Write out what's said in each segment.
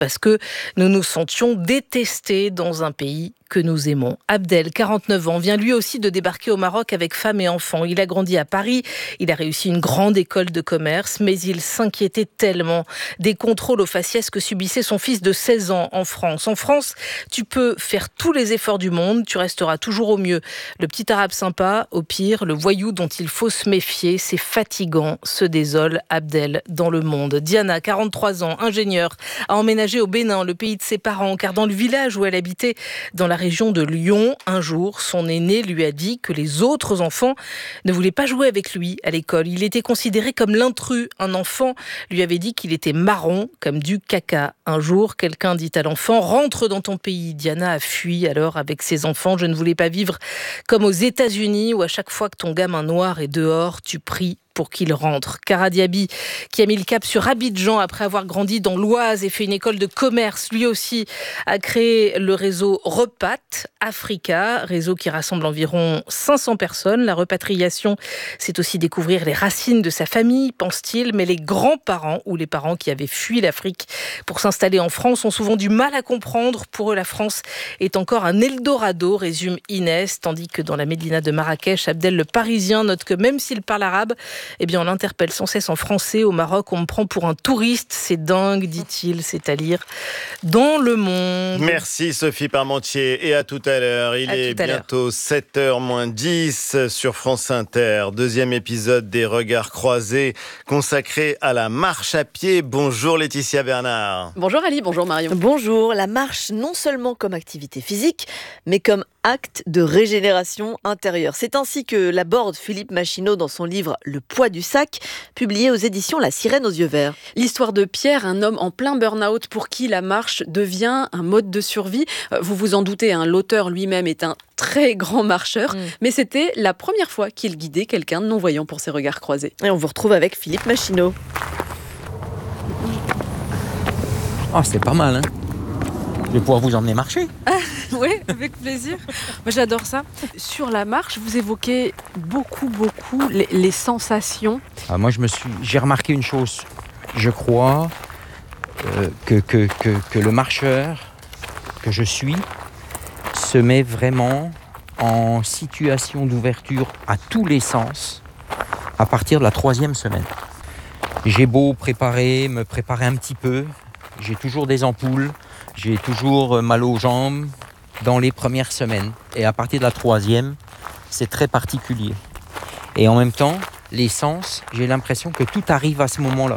parce que nous nous sentions détestés dans un pays que nous aimons. Abdel, 49 ans, vient lui aussi de débarquer au Maroc avec femme et enfants. Il a grandi à Paris, il a réussi une grande école de commerce, mais il s'inquiétait tellement des contrôles aux faciès que subissait son fils de 16 ans en France. En France, tu peux faire tous les efforts du monde, tu resteras toujours au mieux le petit arabe sympa, au pire, le voyou dont il faut se méfier. C'est fatigant, se désole Abdel dans le monde. Diana, 43 ans, ingénieure, a emménagé au Bénin, le pays de ses parents, car dans le village où elle habitait, dans la région de Lyon, un jour, son aîné lui a dit que les autres enfants ne voulaient pas jouer avec lui à l'école. Il était considéré comme l'intrus. Un enfant lui avait dit qu'il était marron comme du caca. Un jour, quelqu'un dit à l'enfant « Rentre dans ton pays ». Diana a fui alors avec ses enfants. Je ne voulais pas vivre comme aux États-Unis où à chaque fois que ton gamin noir est dehors, tu pries pour qu'il rentre. Kara Diaby, qui a mis le cap sur Abidjan après avoir grandi dans l'Oise et fait une école de commerce, lui aussi a créé le réseau Repat Africa, réseau qui rassemble environ 500 personnes. La repatriation, c'est aussi découvrir les racines de sa famille, pense-t-il, mais les grands-parents ou les parents qui avaient fui l'Afrique pour s'installer en France ont souvent du mal à comprendre. Pour eux, la France est encore un Eldorado, résume Inès, tandis que dans la médina de Marrakech, Abdel le Parisien note que même s'il parle arabe, eh bien, on l'interpelle sans cesse en français. Au Maroc, on me prend pour un touriste. C'est dingue, dit-il. C'est à lire dans Le Monde. Merci Sophie Parmentier. Et à tout à l'heure. Il est bientôt 7h moins 10 sur France Inter. Deuxième épisode des Regards croisés consacré à la marche à pied. Bonjour Laetitia Bernard. Bonjour Ali, bonjour Marion. Bonjour. La marche, non seulement comme activité physique, mais comme acte de régénération intérieure. C'est ainsi que l'aborde Philippe Machineau dans son livre « Le poids du sac », publié aux éditions La Sirène aux yeux verts. L'histoire de Pierre, un homme en plein burn-out pour qui la marche devient un mode de survie. Vous vous en doutez, l'auteur lui-même est un très grand marcheur, mais c'était la première fois qu'il guidait quelqu'un de non-voyant pour ses regards croisés. Et on vous retrouve avec Philippe Machineau. Oh, c'est pas mal, hein. Je vais pouvoir vous emmener marcher. Oui, avec plaisir. Moi, j'adore ça. Sur la marche, vous évoquez beaucoup les sensations. Moi, j'ai remarqué une chose. Je crois que le marcheur que je suis se met vraiment en situation d'ouverture à tous les sens à partir de la 3e semaine. J'ai beau me préparer un petit peu, j'ai toujours des ampoules, j'ai toujours mal aux jambes dans les premières semaines. Et à partir de la 3e, c'est très particulier. Et en même temps, les sens, j'ai l'impression que tout arrive à ce moment-là.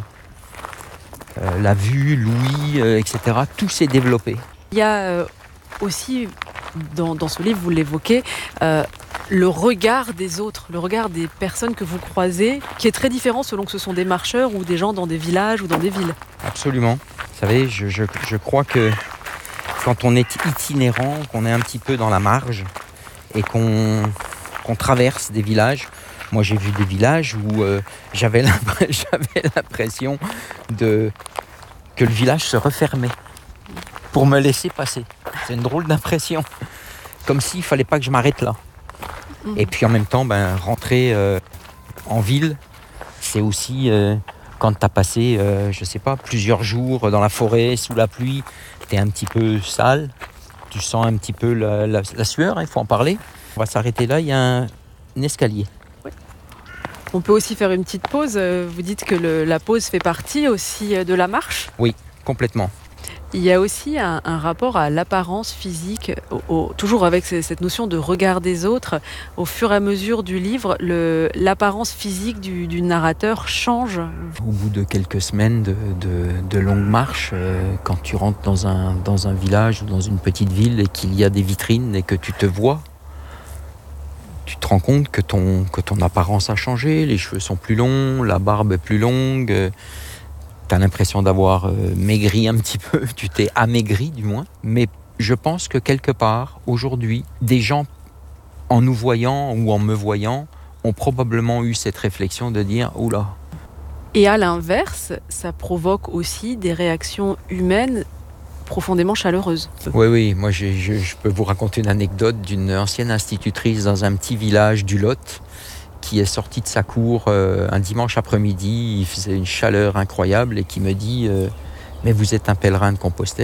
La vue, l'ouïe, etc., tout s'est développé. Il y a aussi, dans ce livre, vous l'évoquez, le regard des autres, le regard des personnes que vous croisez, qui est très différent selon que ce sont des marcheurs ou des gens dans des villages ou dans des villes. Absolument. Vous savez, je crois que quand on est itinérant, qu'on est un petit peu dans la marge et qu'on traverse des villages, moi j'ai vu des villages où j'avais l'impression que le village se refermait pour me laisser passer. C'est une drôle d'impression, comme s'il ne fallait pas que je m'arrête là. Et puis en même temps, rentrer en ville, c'est aussi quand tu as passé, plusieurs jours dans la forêt, sous la pluie, tu es un petit peu sale, tu sens un petit peu la sueur, il faut en parler. On va s'arrêter là, il y a un escalier. Oui. On peut aussi faire une petite pause. Vous dites que la pause fait partie aussi de la marche ? Oui, complètement. Il y a aussi un rapport à l'apparence physique, toujours avec cette notion de regard des autres. Au fur et à mesure du livre, l'apparence physique du narrateur change. Au bout de quelques semaines de longues marches, quand tu rentres dans un village ou dans une petite ville et qu'il y a des vitrines et que tu te vois, tu te rends compte que ton apparence a changé, les cheveux sont plus longs, la barbe est plus longue. Tu as l'impression d'avoir maigri un petit peu, tu t'es amaigri du moins. Mais je pense que quelque part, aujourd'hui, des gens, en nous voyant ou en me voyant, ont probablement eu cette réflexion de dire « Oula ». Et à l'inverse, ça provoque aussi des réactions humaines profondément chaleureuses. Oui, moi je peux vous raconter une anecdote d'une ancienne institutrice dans un petit village du Lot qui est sortie de sa cour un dimanche après-midi, il faisait une chaleur incroyable et qui me dit mais vous êtes un pèlerin de Compostelle.